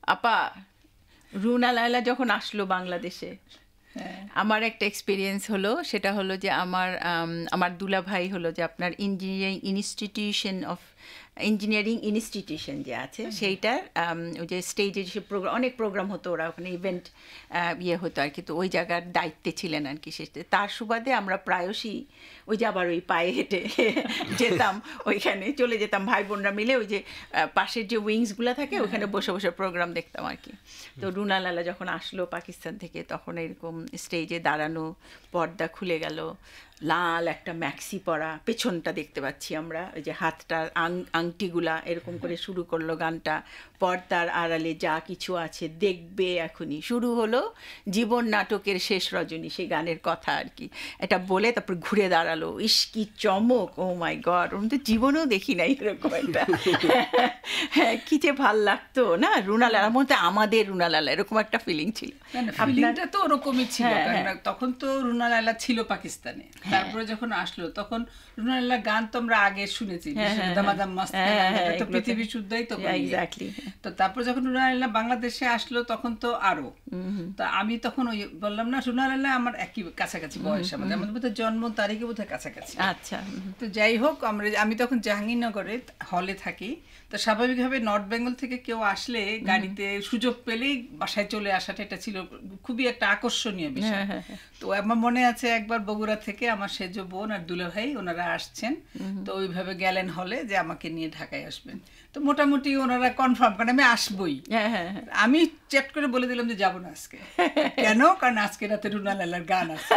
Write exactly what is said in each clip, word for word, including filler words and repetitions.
আপা রুনা লায়লা যখন আসলো বাংলাদেশে, আমার একটা এক্সপিরিয়েন্স হলো, সেটা হলো যে আমার আমার দুলা ভাই হলো যে আপনার engineering institution of engineering institution যে আছে সেইটার ওই যে স্টেজে যে প্রোগ্রাম, অনেক প্রোগ্রাম হতো, ওরা ওখানে ইভেন্ট ইয়ে হতো আর কি, তো ওই জায়গার দায়িত্বে ছিলেন আর কি। সে তার সুবাদে আমরা প্রায়শই ওই যে আবার ওই পায়ে হেঁটে যেতাম, ওইখানে চলে যেতাম ভাই বোনরা মিলে, ওই যে পাশের যে উইংসগুলো থাকে ওখানে বসে বসে প্রোগ্রাম দেখতাম আর কি। তো রুনা লায়লা যখন আসলো পাকিস্তান থেকে, তখন এরকম স্টেজে দাঁড়ানো, পর্দা খুলে গেল, লাল একটা ম্যাক্সি পরা, পেছনটা দেখতে পাচ্ছি আমরা, ওই যে হাতটার আং আংটিগুলা এরকম করে শুরু করলো গানটা, পর্দার আড়ালে যা কিছু আছে দেখবে এখনই, শুরু হলো জীবন নাটকের শেষ রজনী, সেই গানের কথা আর কি। এটা বলে তারপর ঘুরে দাঁড়ালো, ইস কি চমক, ও মাই গড, ওরকম তো জীবনেও দেখি নাই এরকম একটা। হ্যাঁ, কি যে ভাল লাগতো না রুনা লায়লার মধ্যে, আমাদের রুনা লায়লা এরকম একটা ফিলিং ছিল। ফিলিংটা তো ওরকমই ছিল, তখন তো রুনা লায়লা ছিল পাকিস্তানে, তারপরে যখন আসলো তখন রুনা লায়লা গান তো আমরা আগে শুনেছি, দামাদাম মাস্ত তো পৃথিবী শুদ্ধই তো, এক্স্যাক্টলি। তো তারপর যখন রুনা লায়লা বাংলাদেশে আসলো তখন তো আরো, তো আমি তখন ওই বললাম না, রুনা লায়লা আমার একই কাছাকাছি বয়স, আমাদের আমাদের বোধহয় জন্ম তারিখে বোধহয় কাছাকাছি। আচ্ছা, তো যাই হোক, আমরা আমি তখন জাহাঙ্গীরনগরে হলে থাকি, তো স্বাভাবিকভাবে নর্থ বেঙ্গল থেকে কেউ আসলে গাড়িতে সুযোগ পেলেই বাসায় চলে আসাটা এটা ছিল খুবই একটা আকর্ষণীয় বিষয়। তো আমার মনে আছে একবার বগুড়া থেকে আমার সেজ বোন আর দুলা ভাই ওনারা আসছেন, তো ওইভাবে গেলেন হলে যে আমাকে নিয়ে ঢাকায় আসবেন। তো মোটামুটি ওনারা কনফার্ম করেন আমি আসবই, আমি চ্যাট করে বলে দিলাম যে যাবো না আজকে। কেন? কারণ আজকে রাতে রুনা লায়লার গান আছে।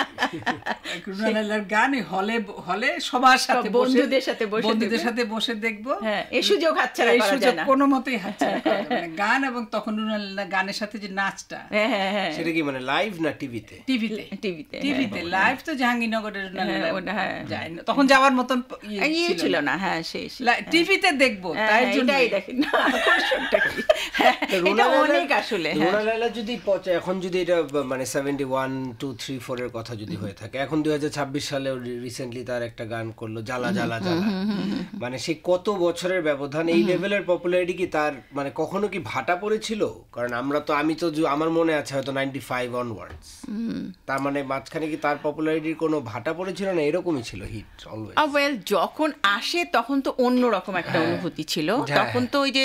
রুনা লায়লার গান হলে হলে সবার সাথে বন্ধুদের সাথে বন্ধুদের সাথে বসে দেখবো, এই সুযোগ হাতছাড়া করা যায় না, কোনো মতেই হাতছাড়া করা যাবে না। গান এবং তখন রুনা লায়লা গানের সাথে যে নাচটা, সেটা কি মানে লাইভ না টিভিতে? টিভিতে টিভিতে টিভিতে লাইভ তো জাহাঙ্গীরনগরের রুনা লায়লা যায় না, তখন যাওয়ার মতন ইয়ে ছিল না। হ্যাঁ, সেই টিভিতে দেখবো, তাই জন্যই দেখেন না আকর্ষণটা কি। এটা অনেক আসলে রুনা লায়লা যদি এখন যদি এটা মানে seventy one two three four এর কথা যদি হয়ে থাকে, এখন দুই হাজার ছাব্বিশ সালে রিসেন্টলি তার একটা গান করলো জ্বালা জ্বালা জ্বালা, মানে সে কত বছরের ব্যবধান, এই লেভেলের পপুলারিটি কি তার মানে কখনো কি ভাটা পড়েছিল? কারণ আমরা তো আমি তো আমার মনে আছে হয়তো নাইনটি ফাইভ অনওয়ার্ডস, তার মানে মাঝখানে কি তার পপুলারিটির কোনো ভাটা পড়েছিল না এরকমই ছিল হিট অলওয়েজ? ওয়েল, যখন আসে তখন তো অন্যরকম একটা অনুভূতি ছিল, তখন তো ওই যে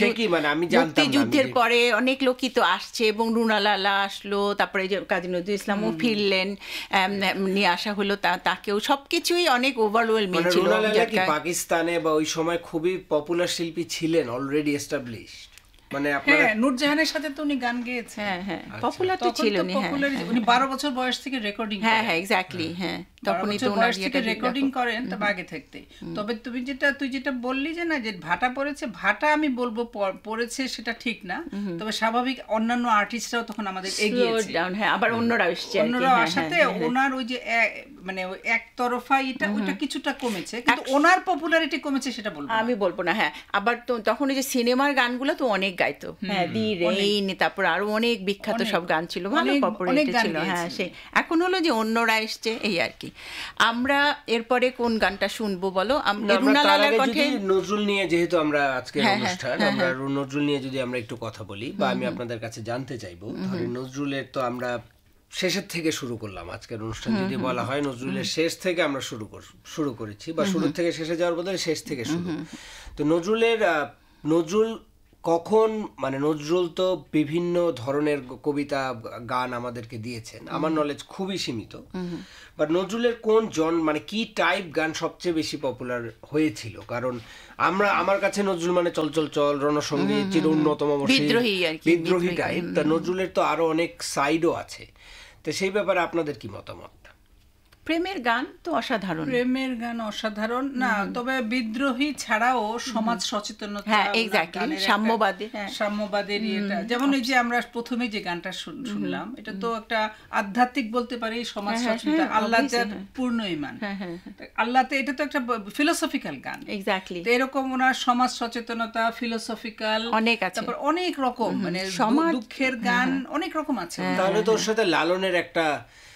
মুক্তিযুদ্ধের পরে অনেক লোকই তো আসছে, এবং রুনা লায়লা আসলো, তারপরে যে কাজী নজরুল ইসলামও ফিরলেন, নিয়ে আসা হলো তাকেও, সবকিছুই অনেক ওভারওয়েলমিং ছিল। রুনা লায়লা কি পাকিস্তানে বা ওই সময় খুবই পপুলার শিল্পী ছিলেন, অলরেডি এস্টাবলিশড? মানে আপনারা নূরজাহানের সাথে তো উনি গান গেয়েছেন, হ্যাঁ হ্যাঁ, পপুলার তো ছিল উনি, হ্যাঁ উনি বারো বছর বয়স থেকে রেকর্ডিং, হ্যাঁ হ্যাঁ এক্স্যাক্টলি, হ্যাঁ তখনই তো বয়স থেকে রেকর্ডিং করেন, তবে আগে থাকতে। তবে তুমি যেটা তুই যেটা বললি যে না যে ভাটা পড়েছে, ভাটা আমি বলবো পড়েছে সেটা ঠিক না, তবে স্বাভাবিক অন্যান্য আর্টিস্টরাও তখন আমাদের এগিয়েছে, হ্যাঁ আবার অন্যরা আসছে, অন্যরা আসাতে ওনার ওই যে মানে একতরফা এটা ওইটা কিছুটা কমেছে, কিন্তু ওনার পপুলারিটি কমেছে সেটা বলবো আমি বলবো না। হ্যাঁ, আবার তো তখন ওই যে সিনেমার গানগুলো তো অনেক গাইতো, হ্যাঁ দি রেইন, তারপর আরো অনেক বিখ্যাত সব গান ছিল, ভালো পপুলারিটি ছিল। হ্যাঁ, সেই এখন হলো যে অন্যরা এসছে এই আর কি। আমরা এরপরে কোন গানটা শুনবো বলো? রুনা লায়লার কণ্ঠে নজরুল নিয়ে, যেহেতু আমরা আজকে অনুষ্ঠান, আমরা নজরুল নিয়ে যদি আমরা একটু কথা বলি বা আমি আপনাদের কাছে জানতে চাইবো, ধরেন নজরুলের তো আমরা শেষের থেকে শুরু করলাম আজকের অনুষ্ঠান, যদি বলা হয় নজরুলের শেষ থেকে আমরা শুরু শুরু করেছি, বা শুরু থেকে শেষে যাওয়ার বদলে শেষ থেকে শুরু। তো নজরুলের নজরুল কখন মানে নজরুল তো বিভিন্ন ধরনের কবিতা গান আমাদেরকে দিয়েছেন, আমার নলেজ খুবই সীমিত, বাট নজরুলের কোন জন মানে কি টাইপ গান সবচেয়ে বেশি পপুলার হয়েছিল? কারণ আমরা আমার কাছে নজরুল মানে চল চল চল, রণসঙ্গীত, চির উন্নতম বিদ্রোহী টাইপ, তা নজরুলের তো আরো অনেক সাইডও আছে, তো সেই ব্যাপারে আপনাদের কি মতামত? প্রেমের গান তো অসাধারণ, প্রেমের গান অসাধারণ না, তবে বিদ্রোহী ছাড়াও সমাজ সচেতনতা, হ্যাঁ এক্স্যাক্টলি, সাম্যবাদী, সাম্যবাদের এটা, যেমন এই যে আমরা প্রথমে যে গানটা শুনলাম, এটা তো একটা আধ্যাত্মিক বলতে পারি, সমাজ সচেতনতা, আল্লাহতে পূর্ণ ঈমান, আল্লাহতে, এটা তো একটা ফিলোসফিক্যাল গান, এক্স্যাক্টলি। তো এরকম ওনার সমাজ সচেতনতা, ফিলোসফিক্যাল অনেক আছে, তারপর অনেক রকম মানে দুঃখের গান অনেক রকম আছে। তাহলে তো ওর সাথে লালনের একটা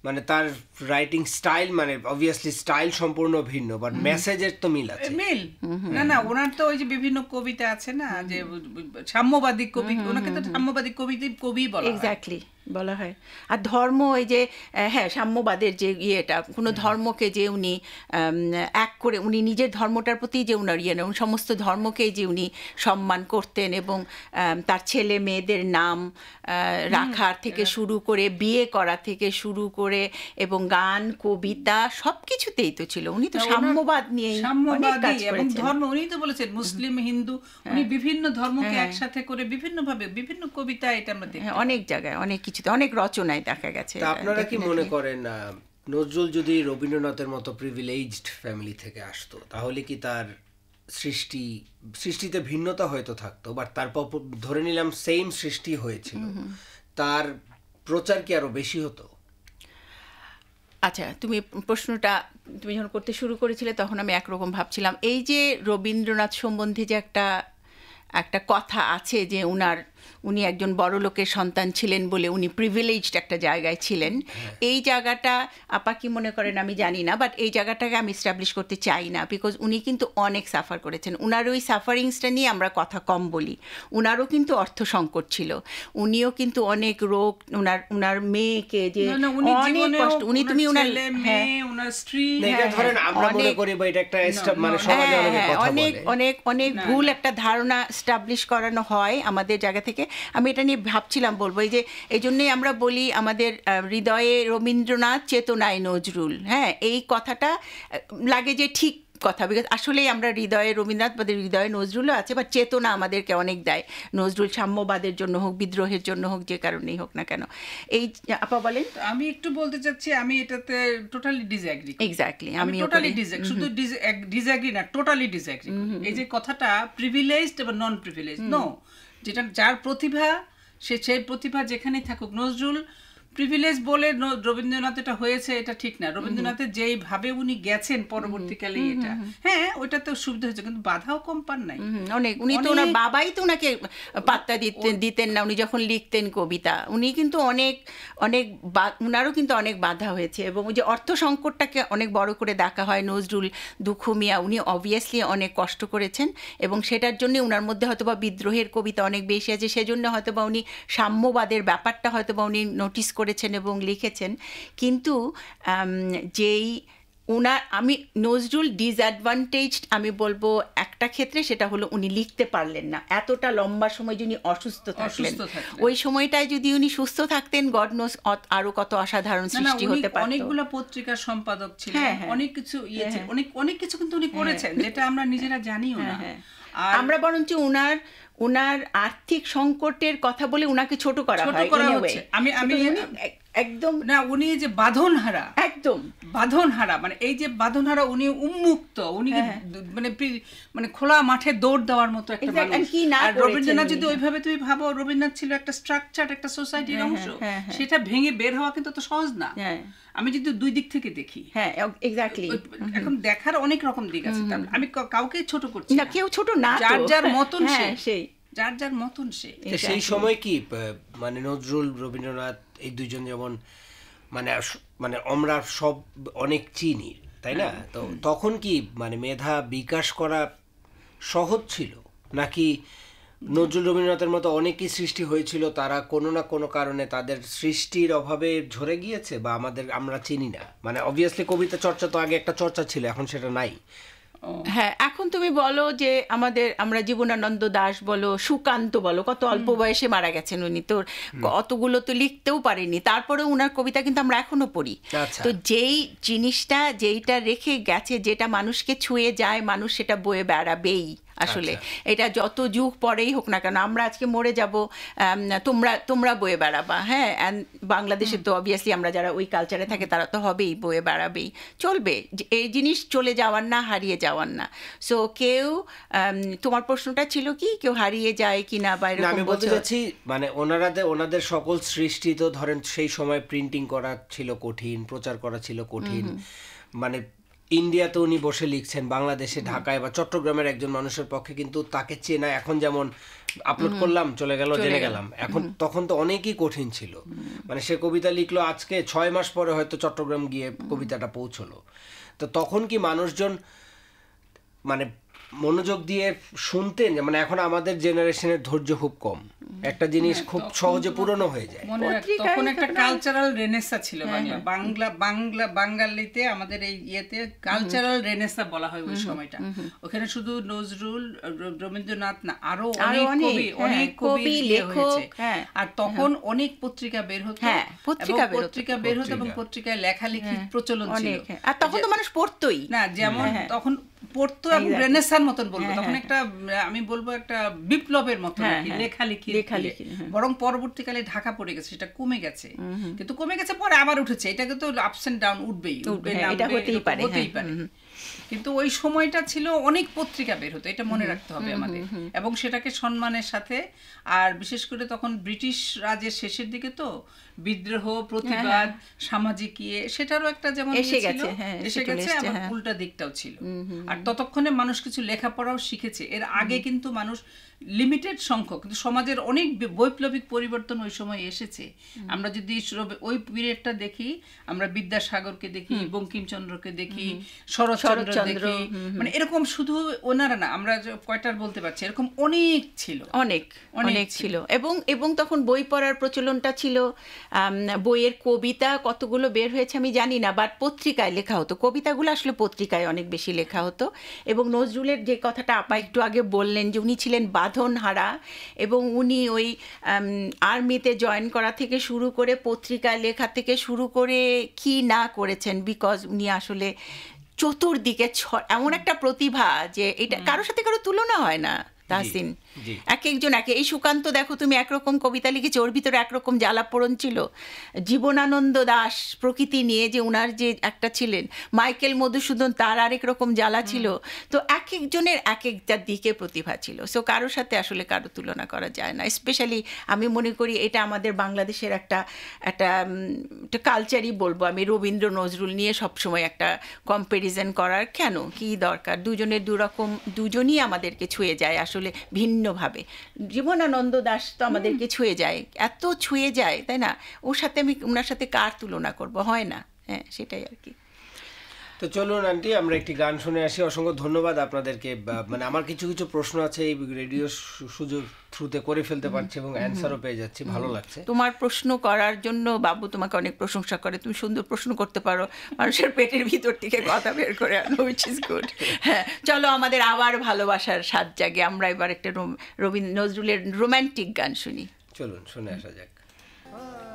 মানে তার রাইটিং স্টাইল মানে অবভিয়াসলি স্টাইল সম্পূর্ণ ভিন্ন, বাট মেসেজের তো মিল আছে। মিল না না ওনার তো ওই যে বিভিন্ন কবিতা আছে না যে সাম্যবাদী কবি, ওনাকে তো সাম্যবাদী কবি কবি বলা হয়। এক্স্যাক্টলি বলা হয়। আর ধর্ম ওই যে হ্যাঁ সাম্যবাদের যে ইয়েটা, কোনো ধর্মকে যে উনি এক করে উনি নিজের ধর্মটার প্রতি যে উনার ইয়ে নেন, সমস্ত ধর্মকেই যে উনি সম্মান করতেন এবং তার ছেলে মেয়েদের নাম রাখার থেকে শুরু করে বিয়ে করা থেকে শুরু করে এবং গান কবিতা সব কিছুতেই তো ছিল। উনি তো সাম্যবাদ নিয়ে সাম্যবাদী এবং ধর্ম, উনি তো বলেছেন মুসলিম হিন্দু, উনি বিভিন্ন ধর্মকে একসাথে করে বিভিন্ন ভাবে বিভিন্ন কবিতা এটা আমরা দেখি অনেক জায়গায়, অনেক কিছুতে, অনেক রচনায় দেখা গেছে। আপনারা কি মনে করেন নজরুল যদি রবীন্দ্রনাথের মতো প্রিভিলেজড ফ্যামিলি থেকে আসতো তাহলে কি তার সৃষ্টি সৃষ্টিতে ভিন্নতা হয়তো থাকতো, বাট তারপর ধরে নিলাম সেম সৃষ্টি হয়েছিল, তার প্রচার কি আরো বেশি হতো? আচ্ছা, তুমি প্রশ্নটা তুমি যখন করতে শুরু করেছিলে তখন আমি একরকম ভাবছিলাম। এই যে রবীন্দ্রনাথ সম্বন্ধে যে একটা একটা কথা আছে যে উনার উনি একজন বড় লোকের সন্তান ছিলেন বলে উনি প্রিভিলেজড একটা জায়গায় ছিলেন, এই জায়গাটা আপা কি মনে করেন আমি জানি না, বাট এই জায়গাটাকে আমি এস্টাবলিশ করতে চাই না, বিকজ উনি কিন্তু অনেক সাফার করেছেন। উনার ওই সাফারিংসটা নিয়ে আমরা কথা কম বলি। উনারও কিন্তু অর্থ সংকট ছিল, উনিও কিন্তু অনেক রোগ, উনার উনার মেয়েকে যে অনেক কষ্ট, উনি তুমি উনার উনার স্ত্রী অনেক অনেক অনেক ভুল একটা ধারণা এস্টাবলিশ করানো হয় আমাদের জায়গা থেকে। আমি এটা নিয়ে ভাবছিলাম বলবো, এই যে এই জন্যই আমরা বলি আমাদের হৃদয়ে রবীন্দ্রনাথ চেতনায় নজরুল। হ্যাঁ, এই কথাটা লাগে যে ঠিক কথা, বিকজ আসলেই আমরা হৃদয়ে রবীন্দ্রনাথ বা হৃদয়ে নজরুলও আছে, বা চেতনা আমাদেরকে অনেক দেয়। নজরুল সাম্যবাদের জন্য হোক, বিদ্রোহের জন্য হোক, যে কারণেই হোক না কেন। এই আপা বলেন। আমি একটু বলতে চাচ্ছি, আমি এটাতে টোটালি ডিসএগ্রি। এক্স্যাক্টলি, আমি টোটালি ডিসএগ্রি, শুধু ডিসএগ্রি না, টোটালি ডিসএগ্রি। এই যে কথাটা প্রিভিলেজড এবং নন প্রিভিলেজড, নো, যেটা যার প্রতিভা সে সেই প্রতিভা যেখানেই থাকুক, নজরুল প্রিভিলেজ বলে রবীন্দ্রনাথ এটা হয়েছে এটা ঠিক না। রবীন্দ্রনাথের যেইভাবে উনি গেছেন পরবর্তীকালে এটা হ্যাঁ ওইটা তো সুবিধা হয়েছে, কিন্তু বাধাও কম পান নাই অনেক। উনি তো ওনার বাবাই তো ওনাকে পাত্তা দিতেন দিতেন না, উনি যখন লিখতেন কবিতা উনি কিন্তু অনেক অনেক উনারও কিন্তু অনেক বাধা হয়েছে। এবং ওই যে অর্থ সংকটটাকে অনেক বড় করে দেখা হয়, নজরুল দুঃখু মিয়া উনি অবভিয়াসলি অনেক কষ্ট করেছেন এবং সেটার জন্য উনার মধ্যে হয়তো বা বিদ্রোহের কবিতা অনেক বেশি আছে, সেজন্য হয়তো বা উনি সাম্যবাদের ব্যাপারটা হয়তো বা উনি নোটিস করেছেন এবং লিখেছেন। কিন্তু যেই উনার আমি নজরুল ডিসঅ্যাডভান্টেজ আমি বলবো একটা ক্ষেত্রে, সেটা হলো উনি লিখতে পারলেন না এতটা লম্বা সময়, যিনি অসুস্থ থাকলেন। ওই সময়টায় যদি উনি সুস্থ থাকতেন, গড নোস আরো কত অসাধারণ সৃষ্টি হতে পারত। অনেকগুলো পত্রিকার সম্পাদক ছিলেন, অনেক কিছু ইয়ে ছিল, অনেক অনেক কিছু কিন্তু উনি করেছেন যেটা আমরা নিজেরা জানিও না। আমরা বরঞ্চ উনার উনার আর্থিক সংকটের কথা বলে উনাকে ছোট করা হয়। আমি আমি একদম না, উনি যে বাঁধনহারা, একদম বাঁধনহারা, মানে এই যে বাঁধনহারা, উনি উন্মুক্ত, উনি মানে মানে খোলা মাঠে দৌড় দেওয়ার মতো একটা মানুষ। আর রবীন্দ্রনাথ যদি ওইভাবে তুমি ভাবো, রবীন্দ্রনাথ ছিল একটা স্ট্রাকচার, একটা সোসাইটির অংশ, সেটা ভেঙে বের হওয়া কিন্তু তো সহজ না। আমি যদি দুই দিক থেকে দেখি, হ্যাঁ এক্স্যাক্টলি, এখন দেখার অনেক রকম দিক আছে। আমি কাউকে ছোট করছি না, কেউ ছোট না, যার যার মতন সেই যার যার মতন সে। সেই সময় কি মানে নজরুল রবীন্দ্রনাথ এই দুইজন যেমন মানে মানে আমরা সব অনেক চিনি, তাই না? তো তখন কি মানে মেধা বিকাশ করা সহজ ছিল, নাকি নজরুল রবীন্দ্রনাথের মতো অনেকই সৃষ্টি হয়েছিল, তারা কোনো না কোনো কারণে তাদের সৃষ্টির অভাবে ঝরে গিয়েছে বা আমাদের আমরা চিনি না? মানে অবভিয়াসলি কবিতা চর্চা তো আগে একটা চর্চা ছিল, এখন সেটা নাই। হ্যাঁ, এখন তুমি বলো যে আমাদের আমরা জীবনানন্দ দাশ বলো, সুকান্ত বলো, কত অল্প বয়সে মারা গেছেন উনি, তো অতগুলো তো লিখতেও পারেনি, তারপরে উনার কবিতা কিন্তু আমরা এখনো পড়ি। তো যেই জিনিসটা যেইটা রেখে গেছে, যেটা মানুষকে ছুঁয়ে যায়, মানুষ সেটা বয়ে বেড়াবেই। আসলে এটা যত যুগ পরেই হোক না কেন, আমরা আজকে মরে যাব, তোমরা তোমরা বয়ে বেড়াবা। হ্যাঁ, অ্যান্ড বাংলাদেশে তো অবভিয়াসলি আমরা যারা ওই কালচারে থাকে তারা তো হবেই, বয়ে বেড়াবেই, চলবে। এই জিনিস চলে যাওয়ার না, হারিয়ে যাওয়ার না। সো কেউ, তোমার প্রশ্নটা ছিল কি, কেউ হারিয়ে যায় কি না বা এরকম? আমি বলতে চাচ্ছি মানে ওনারাদের ওনাদের সকল সৃষ্টি তো ধরেন সেই সময় প্রিন্টিং করা ছিল কঠিন, প্রচার করা ছিল কঠিন। মানে ইন্ডিয়াতে উনি বসে লিখছেন, বাংলাদেশে ঢাকায় বা চট্টগ্রামের একজন মানুষের পক্ষে কিন্তু তাকে চেনা এখন যেমন আপলোড করলাম, চলে গেল, জেনে গেলাম। এখন তখন তো অনেকই কঠিন ছিল, মানে সে কবিতা লিখলো আজকে, ছয় মাস পরে হয়তো চট্টগ্রাম গিয়ে কবিতাটা পৌঁছলো। তো তখন কি মানুষজন মানে মনোযোগ দিয়ে শুনতেন? মানে এখন আমাদের জেনারেশনের ধৈর্য খুব কম, একটা জিনিস খুব সহজে পুরনো হয়ে যায়। মনে রাখ তখন একটা কালচারাল রেনেসা ছিল বাংলা বাংলা বাংলা বাঙালিতে, আমাদের এই ইয়েতে কালচারাল রেনেসা বলা হয় ওই সময়টা। ওখানে শুধু নজরুল, রবীন্দ্রনাথ না, আরো অনেক কবি, অনেক কবি লেখক, আর তখন অনেক পত্রিকা বের হতো, পত্রিকা বের হতো এবং পত্রিকায় লেখালেখির প্রচলন ছিল। আর তখন তো মানুষ পড়তোই না, যেমন তখন পড়তো এবং রেনেসার মতন বলবো, তখন একটা আমি বলবো একটা বিপ্লবের মতো লেখালেখি লেখালেখি বরং পরবর্তীকালে ঢাকা পড়ে গেছে, সেটা কমে গেছে, কিন্তু কমে গেছে পরে আবার উঠেছে। এটা কিন্তু আপস এন্ড ডাউন উঠবেই, এটা হতেই পারে, হতেই পারে। কিন্তু ওই সময়টা ছিল অনেক পত্রিকা বের হতো, এটা মনে রাখতে হবে আমাদের, এবং সেটাকে সম্মানের সাথে। আর বিশেষ করে তখন ব্রিটিশ রাজের শেষের দিকে তো বিদ্রোহ, প্রতিবাদ, সামাজিক ইয়ে, সেটারও একটা যেমন এসে গেছে, এসে গেছে, আবার উল্টা দিকটাও ছিল। আর ততক্ষণে মানুষ কিছু লেখাপড়াও শিখেছে। এর আগে কিন্তু মানুষ লিমিটেড সংখ্যক, কিন্তু সমাজের অনেক বৈপ্লবিক পরিবর্তন ওই সময় এসেছে। আমরা যদি ওই পিরিয়ডটা দেখি, আমরা বিদ্যাসাগরকে দেখি, বঙ্কিমচন্দ্রকে দেখি, শরৎচন্দ্র দেখি, মানে এরকম শুধু ওনারা না, আমরা কয়টার বলতে পারছি, এরকম অনেক ছিল, অনেক অনেক ছিল। এবং এবং তখন বই পড়ার প্রচলনটা ছিল। বইয়ের কবিতা কতগুলো বের হয়েছে আমি জানি না, বাট পত্রিকায় লেখা হতো, কবিতাগুলো আসলে পত্রিকায় অনেক বেশি লেখা হতো। এবং নজরুলের যে কথাটা আপা একটু আগে বললেন, যে উনি ছিলেন বাঁধনহারা, এবং উনি ওই আর্মিতে জয়েন করা থেকে শুরু করে পত্রিকায় লেখা থেকে শুরু করে কি না করেছেন, বিকজ উনি আসলে চতুর্দিকে এমন একটা প্রতিভা যে এটা কারোর সাথে কারো তুলনা হয় না। তাহসিন এক একজন একে, এই সুকান্ত দেখো তুমি একরকম কবিতা লিখেছে, ওর ভিতরে একরকম জ্বালাপোড়ন ছিল। জীবনানন্দ দাশ প্রকৃতি নিয়ে যে উনার যে একটা ছিলেন, মাইকেল মধুসূদন, তার আরেক রকম জ্বালা ছিল। তো এক একজনের এক একটা দিকে প্রতিভা ছিল, সো কারোর সাথে আসলে কারো তুলনা করা যায় না। স্পেশালি আমি মনে করি এটা আমাদের বাংলাদেশের একটা একটা একটা কালচারই বলবো আমি, রবীন্দ্র নজরুল নিয়ে সবসময় একটা কম্প্যারিজন করার কেন কি দরকার? দুজনের দুরকম, দুজনই আমাদেরকে ছুঁয়ে যায় আসলে ভিন্নভাবে। জীবনানন্দ দাশ তো আমাদেরকে ছুঁয়ে যায়, এত ছুঁয়ে যায়, তাই না? ওর সাথে আমি ওনার সাথে কার তুলনা করব? হয় না। হ্যাঁ, সেটাই আর কি। তো চলুন আন্টি, আমরা একটি গান শুনে আসি। অসংখ্য ধন্যবাদ আপনাদেরকে। মানে আমার কিছু কিছু প্রশ্ন আছে এই রেডিও সুযোগ থ্রুতে করে ফেলতে পারছি এবং অ্যান্সারও পেয়ে যাচ্ছি, ভালো লাগছে। তোমার প্রশ্ন করার জন্য বাবু তোমাকে অনেক প্রশংসা করে, তুমি সুন্দর প্রশ্ন করতে পারো, মানুষের পেটের ভিতর থেকে কথা বের করে আনো, হুইচ ইজ গুড। হ্যাঁ, চলো আমাদের আবার ভালোবাসার স্বাদ জাগে, আমরা এবার একটা রবীন্দ্র নজরুলের রোম্যান্টিক গান শুনি। চলুন শুনে আসা যাক।